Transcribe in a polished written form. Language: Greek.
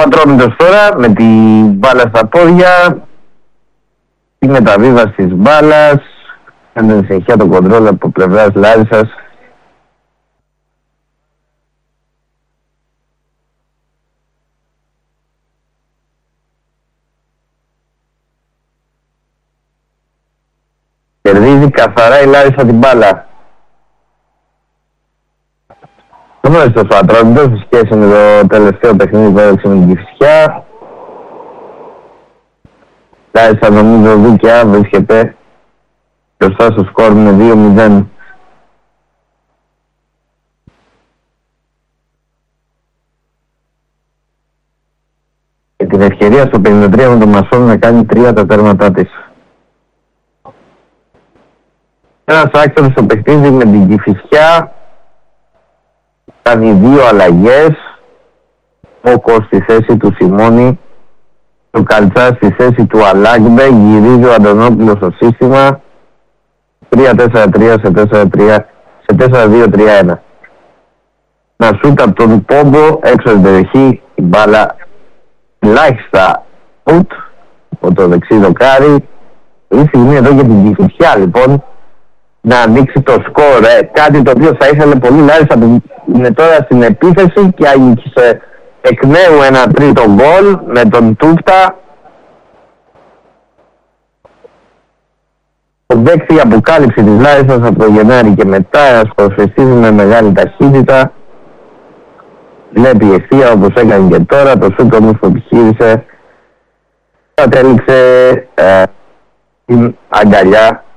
Ατρόμητος τώρα με την μπάλα στα πόδια, η μεταβίβαση της μπάλας, κάνει συνεχεία το κοντρόλ από πλευράς Λάρισσας. Κερδίζει καθαρά η Λάρισα την μπάλα. Γνώριστος ο Ατρόμητος σε σχέση με το τελευταίο παιχνίδι που έδειξε με την Κηφισιά. Λάρισα νομίζω δίκαια βρίσκεται μπροστά στο σκορ με 2-0. Και την ευκαιρία στο 53 με τον Μασόν να κάνει 3 τα τέρματά της. Ένας άξονας στο παιχνίδι με την Κηφισιά κάνει 2 αλλαγές. Ο Κος στη θέση του Σιμώνη, ο Καλτσάς στη θέση του Αλάγκμπε, γυρίζει ο Αντωνόπουλος στο σύστημα 3-4-3 σε 4-3 σε 4-2-3-1. Να σούτ από τον Πόμπο έξω στην περιοχή, η μπάλα ελάχιστα ουτ από το δεξί δοκάρι. Είναι στιγμή εδώ για την Κηφισιά λοιπόν να ανοίξει το σκορ, κάτι το οποίο θα ήθελε πολύ Λάρισα, είναι τώρα στην επίθεση και άγγιξε εκ νέου ένα τρίτο γκολ με τον Τούφτα. Ο δέκτη αποκάλυψη της Λάρισας από το Γενάρη και μετά, ένας προσφεστής με μεγάλη ταχύτητα, βλέπει ευθεία όπως έκανε και τώρα, το σούτ όμως που επιχείρησε κατέληξε την αγκαλιά